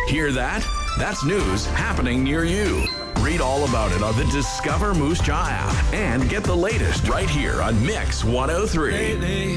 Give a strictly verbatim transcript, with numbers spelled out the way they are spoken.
Hear that? That's news happening near you. Read all about it on the Discover Moose Jaw app and get the latest right here on Mix one oh three.